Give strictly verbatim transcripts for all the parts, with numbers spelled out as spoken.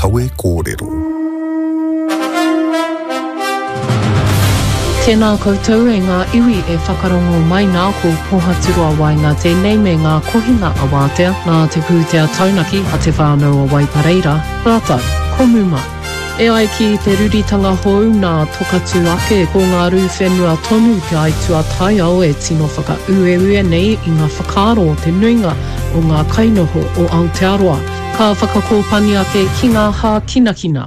Awe kōrero. Tēnā koutou e ngā iwi e whakarongo mai nā ko pohaturua wai ngā tēnei me ngā kohinga a wātea nā te pūtea taunaki a te whānau a Waipareira. Rātou, komu mai. E ai ki te ruritanga hou nā tokatu ake ko ngā rū whenua tonu te aitua tai au e tino whaka ue ue nei i ngā whakaaro te nuinga o ngā kainoho o Aotearoa. Ka whakakōpani ake ki ngā hā kina kina.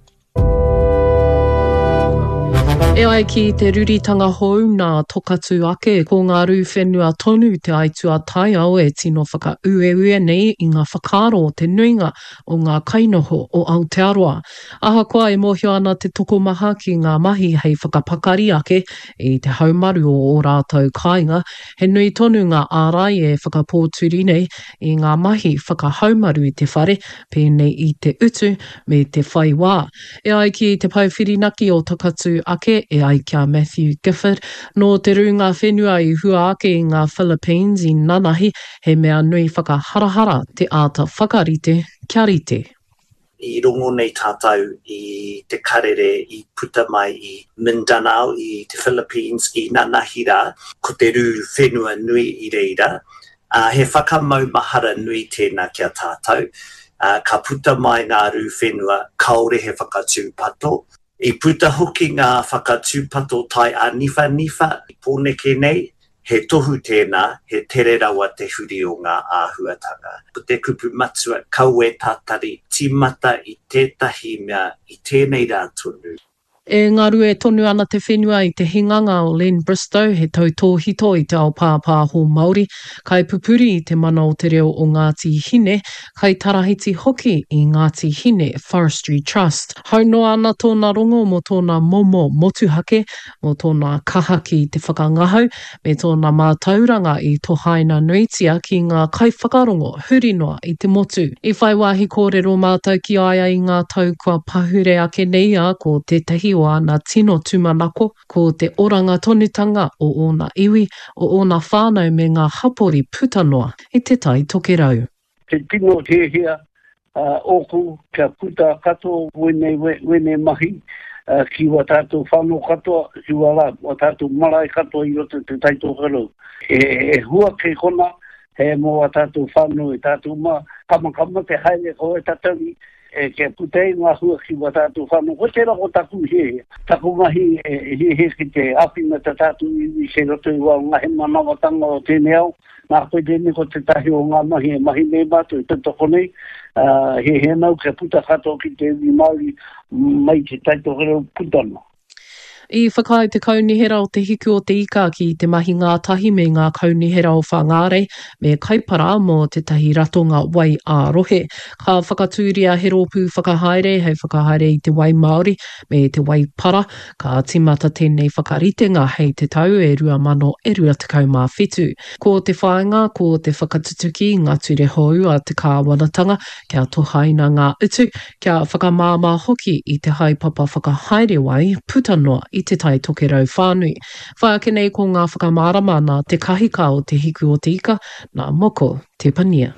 E ai ki te ruritanga hou nā tokatu ake ko ngā rū whenua tonu te aitua tai au e tino whaka ue ue nei i ngā whakaaro te nuinga o ngā kainoho o Aotearoa. Ahakoa e mohio ana te tokomaha ki ngā mahi hei whakapakari ake i te haumaru o ō rātou kāinga. He nui tonu ngā ārai e whakapōturi nei i ngā mahi whakahaumaru i te whare, pēnei i te utu me te whaiwā. E ai ki te pauwhirinaki o takatu ake e ai kia Matthew Gifford, no te runga whenua i hua ake i ngā Philippines i Nanahi, he mea nui whakaharahara te āta whakarite kia rite. I rongo nei tātou i te karere i puta mai i Mindanao i te Philippines i Nanahi rā, ko te rū whenua nui i reira. Uh, he whakamaumahara nui tēnā kia tātou. Uh, ka puta mai ngā rū whenua, kaore he whakatūpato. I puta hoki ngā whakatūpato tai a nifa nifa i pōneke nei, he tohu tēnā, he tere rawa te huri o ngā āhuatanga. Po te kupu matua kaue tātari timata i tētahi mea i tēnei rā tonu. E ngaru e tonu ana te whenua i te hinganga o Len Bristow, he tautōhito i te ao pāpāho Māori, kai pupuri i te mana o te reo o Ngāti Hine, kai tarahiti hoki i Ngāti Hine Forestry Trust. Haunoa ana tōna rongo mo tōna momo motuhake, mo tōna kaha ki te whakangahau, me tōna mātauranga i tohaina nuitia ki ngā kai whakarongo hurinoa i te motu. I whai wāhi kōrero mātou ki aia i ngā tau kua pahure ake nei a ko tētahi o ana tino tumanako ko te oranga tonutanga o ōna iwi, o ōna whānau me ngā hapori putanoa i te tai tokerau. Te tino te hea, uh, oku kia puta kato wene, wene mahi, uh, ki wa tātou whānau katoa, ki wa la, wa tātou marae katoa i roto te tai tokerau. E, e hua ke kona, he mo wa tātou whānau e tātou ma, kamakama te haere ko e tatari, e ke putei ngā hua ki wa tātou whanau. Ko te rako taku he, taku mahi e he he ki te awhina ta tātou i se roto i wau ngahe manawatanga o tēne au. Nā koe tēne ko te tahi o ngā mahi e mahi me mātou i tatoko nei. Uh, he he nau ke puta kato ki te iwi Māori mai te taito reo putano. I whakai te kaunihera o te hiku o te ika ki te mahi ngātahi me ngā kaunihera o whangāre me kaipara mō te tahi ratonga wai ārohe. Ka whakatūria he rōpū whakahaere hei whakahaere i te wai Māori me te wai para. Ka timata tēnei whakaritenga hei te tau e rua mano e rua te kaumā whetu. Ko te whaenga, ko te whakatutuki ngā ture hou a te kāwanatanga kia tohaina ngā utu, kia whakamāmā hoki i te haipapa whakahaere wai putanoa i te tai tokerau whānui. Whaake nei ko ngā whakamārama nā te kahika o te hiku o te ika, nā moko te pania.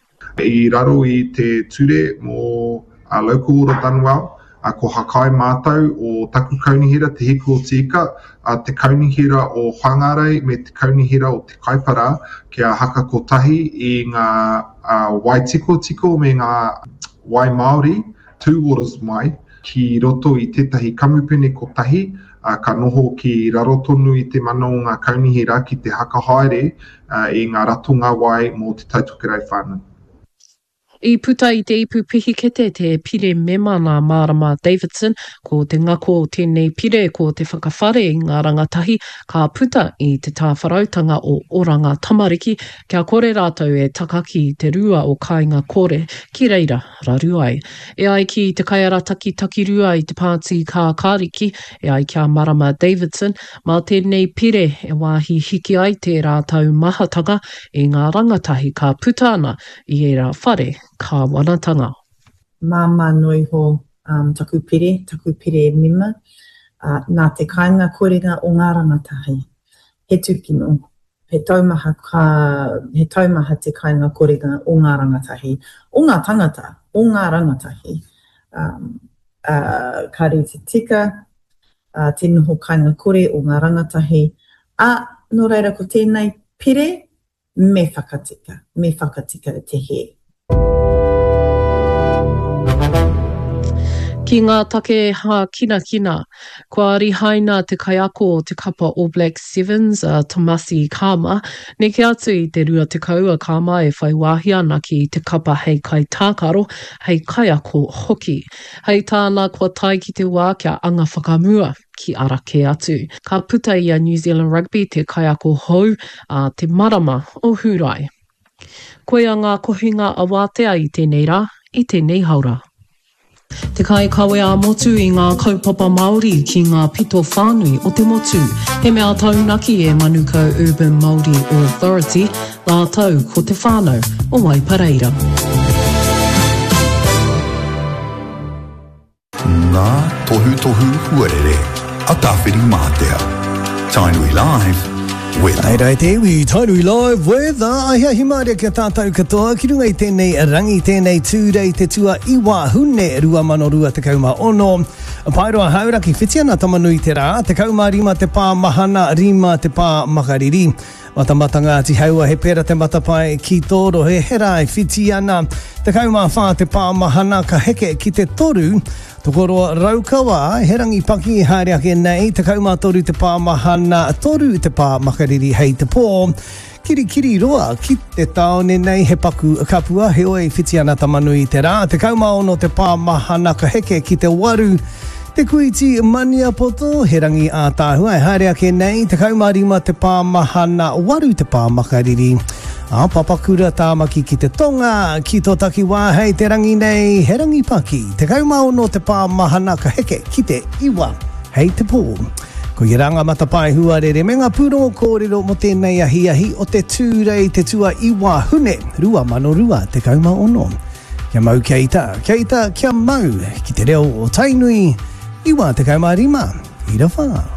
I raro i te ture mō a local ora Tanuau, a ko hakai mātou o taku kaunihira te hiku o te ika, a te kaunihira o Whangarei me te kaunihira o te kaipara, kia haka kotahi i ngā uh, wai tiko tiko me ngā wai Māori, two waters mai, ki roto i tētahi kamupene kotahi, uh, ka noho ki raro tonu i te mana o ngā kaunihira ki te haka haere uh, i ngā ratonga wai mō te taitokerau whānau. I puta i te ipu pihikete te pire memana Marama Davidson, ko te ngako o tēnei pire ko te whakawhare i ngā rangatahi, ka puta i te tāwharautanga o Oranga Tamariki, kia kore rātou e takaki te rua o kāinga kore, ki reira raru ai. E ai ki te kaiarataki taki rua i te pāti kā kāriki, e ai kia Marama Davidson, mā tēnei pire e wāhi hiki ai te rātou mahatanga i ngā rangatahi ka puta ana i e rā whare ka wanatanga. Māma noi ho um, taku pire, taku pire mima, uh, nā te kāinga korenga o ngā rangatahi. He tukino, he taumaha, ka, he taumaha te kāinga korenga o ngā rangatahi, o ngā tangata, o ngā rangatahi. um, uh, kare te tika, uh, te noho kainga kore o ngā rangatahi. A, no reira ko tēnei pere, me whakatika, me whakatika te he. Ki ngā take ha kina kina, kua rihaina te kaiako o te kapa All Black Sevens, uh, Tomasi Kama, ne ke atu i te rua te kaua Kama e whai wāhi ana ki te kapa hei kai tākaro, hei kaiako hoki. Hei tāna kua tai ki te wā kia anga whakamua ki ara ke atu. Ka puta i a New Zealand Rugby te kaiako hou, uh, te marama o Hurai. Koe a ngā kohinga a wātea i tēnei rā, i tēnei haura. Te kai kawe a motu i ngā kaupapa Māori ki ngā pito whānui o te motu. He mea taunaki e Manuka Urban Māori Authority, la tau ko te whānau o Waipareira. Ngā tohu tohu huarere, a tawhiri mātea. Tainui Live, weather. Ai rai te iwi, Tainui Live weather. Ai hi māria kia tātou katoa. Ki runga i tēnei rangi, tēnei tūrei te tua iwa hune rua mano rua te kauma ono. Pairoa haura ki whitiana tamanui te rā. Te kauma rima te pā mahana, rima te pā makariri. Matamatanga ti haua he pera te matapai ki toro he hera e whitiana. Te kauma whā te pā mahana ka heke ki te toru. Tokoro raukawa, he rangi paki haere ake nei, te kauma toru te pā mahana, toru te pā makariri hei te pō. Kiri kiri roa, ki te taone nei he paku kapua, he oe whitiana tamanui te rā. Te kauma ono te pā mahana ka heke ki te waru. Te kuiti mania poto, he rangi a tāhua, e haere ake nei, te kauma rima te pā mahana, waru te pā makariri. A papakura tāmaki ki te tonga, ki tō taki wā, hei te rangi nei, he rangi paki. Te kauma ono te pā mahana ka heke ki te iwa, hei te pō. Ko i ranga matapai huarere, me ngā pūro kōrero mo tēnei ahi ahi o te tūrei te tua iwa hune, rua mano rua te kauma ono. Kia mau kia ita, kia ita, kia mau, ki te reo o Tainui, iwa te kauma rima, ira whā.